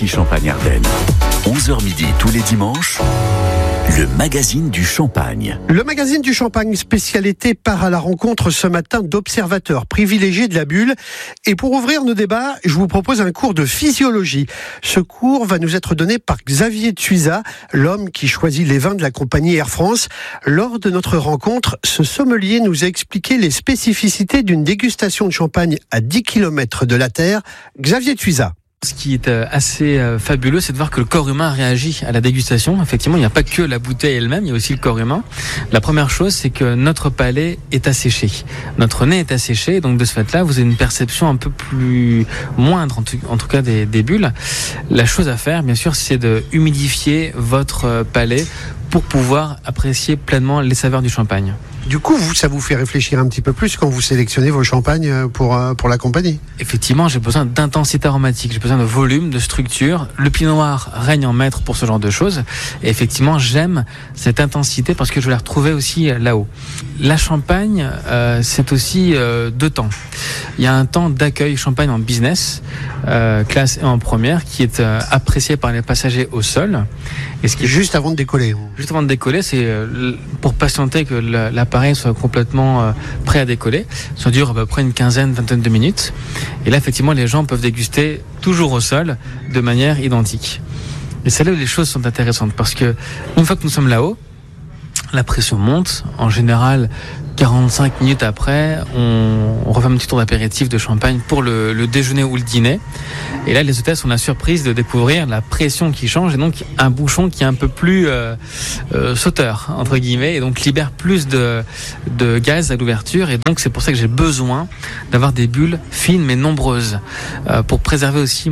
ici Champagne-Ardenne. 11h midi tous les dimanches, le magazine du Champagne. Le magazine du Champagne spécialité part à la rencontre ce matin d'observateurs privilégiés de la bulle. Et pour ouvrir nos débats, je vous propose un cours de physiologie. Ce cours va nous être donné par Xavier Tuisa, l'homme qui choisit les vins de la compagnie Air France. Lors de notre rencontre, ce sommelier nous a expliqué les spécificités d'une dégustation de champagne à 10 km de la terre. Xavier Tuisa. Ce qui est assez fabuleux, c'est de voir que le corps humain réagit à la dégustation. Effectivement, il n'y a pas que la bouteille elle-même, il y a aussi le corps humain. La première chose, c'est que notre palais est asséché. Notre nez est asséché, donc de ce fait-là, vous avez une perception un peu plus moindre, en tout cas des bulles. La chose à faire, bien sûr, c'est de humidifier votre palais pour pouvoir apprécier pleinement les saveurs du champagne. Du coup, ça vous fait réfléchir un petit peu plus quand vous sélectionnez vos champagnes pour la compagnie. Effectivement, j'ai besoin d'intensité aromatique, j'ai besoin de volume, de structure. Le pinot noir règne en maître pour ce genre de choses. Et effectivement, j'aime cette intensité parce que je vais la retrouver aussi là-haut. La champagne, c'est aussi deux temps. Il y a un temps d'accueil champagne en business, classe et en première, qui est apprécié par les passagers au sol. Et ce qui est juste avant de décoller. Juste avant de décoller, c'est pour patienter que l'appareil soit complètement prêt à décoller. Ça dure à peu près une vingtaine de minutes. Et là, effectivement, les gens peuvent déguster toujours au sol de manière identique. Et c'est là où les choses sont intéressantes parce que une fois que nous sommes là-haut, la pression monte. En général, 45 minutes après, on refait un petit tour d'apéritif de champagne pour le déjeuner ou le dîner. Et là, les hôtesses ont la surprise de découvrir la pression qui change et donc un bouchon qui est un peu plus sauteur, entre guillemets, et donc libère plus de gaz à l'ouverture. Et donc, c'est pour ça que j'ai besoin d'avoir des bulles fines mais nombreuses pour préserver aussi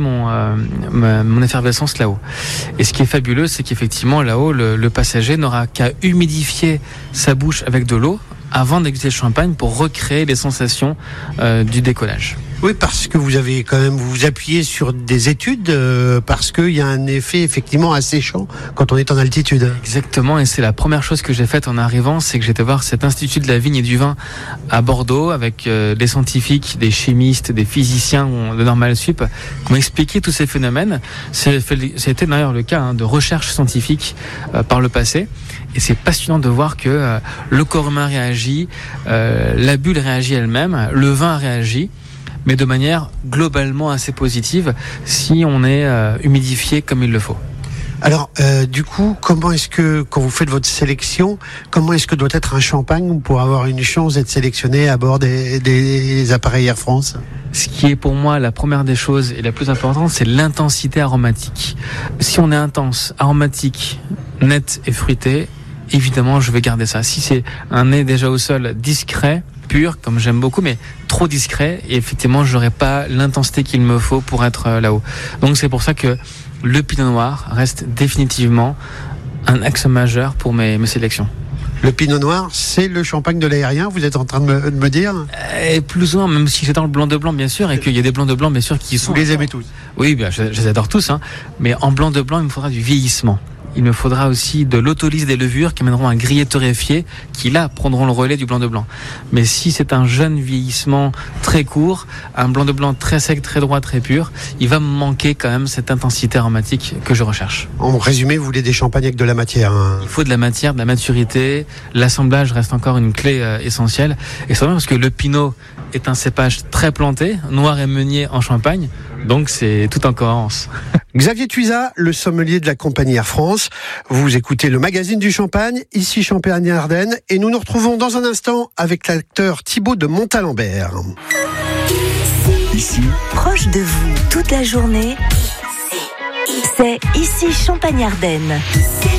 mon effervescence là-haut. Et ce qui est fabuleux, c'est qu'effectivement, là-haut, le passager n'aura qu'à humidifier sa bouche avec de l'eau avant d'exuter le champagne pour recréer les sensations du décollage. Oui, parce que vous avez quand même vous appuyez sur des études, parce qu'il y a un effet effectivement asséchant quand on est en altitude. Exactement, et c'est la première chose que j'ai faite en arrivant, c'est que j'étais voir cet institut de la vigne et du vin à Bordeaux avec des scientifiques, des chimistes, des physiciens de Normal Sup qui m'ont expliqué tous ces phénomènes. C'était d'ailleurs le cas de recherche scientifique par le passé. Et c'est passionnant de voir que le corps humain réagit, la bulle réagit elle-même, le vin réagit, mais de manière globalement assez positive si on est humidifié comme il le faut. Alors, du coup, comment est-ce que, quand vous faites votre sélection, comment est-ce que doit être un champagne pour avoir une chance d'être sélectionné à bord des appareils Air France ? Ce qui est pour moi la première des choses et la plus importante, c'est l'intensité aromatique. Si on est intense, aromatique, net et fruité, évidemment, je vais garder ça. Si c'est un nez déjà au sol discret, pur, comme j'aime beaucoup, mais trop discret, et effectivement, j'aurai pas l'intensité qu'il me faut pour être là-haut. Donc, c'est pour ça que le pinot noir reste définitivement un axe majeur pour mes sélections. Le pinot noir, c'est le champagne de l'aérien, vous êtes en train de me dire ? Et plus ou moins, même si j'adore le blanc de blanc, bien sûr, et qu'il y a des blancs de blanc, bien sûr, qui sont... Vous les aimez tous ? Oui, bien, je les adore tous, mais en blanc de blanc, il me faudra du vieillissement. Il me faudra aussi de l'autolyse des levures qui amèneront un grillé torréfié qui là prendront le relais du blanc de blanc. Mais si c'est un jeune vieillissement très court, un blanc de blanc très sec, très droit, très pur, il va me manquer quand même cette intensité aromatique que je recherche. En résumé, vous voulez des champagnes avec de la matière. Il faut de la matière, de la maturité. L'assemblage reste encore une clé essentielle. Et c'est vrai parce que le pinot est un cépage très planté, noir et meunier en Champagne. Donc c'est tout en cohérence. Xavier Tuisa, le sommelier de la compagnie Air France. Vous écoutez le magazine du Champagne, ici Champagne-Ardenne, et nous nous retrouvons dans un instant avec l'acteur Thibaut de Montalembert. Ici, proche de vous toute la journée, c'est ici Champagne-Ardenne.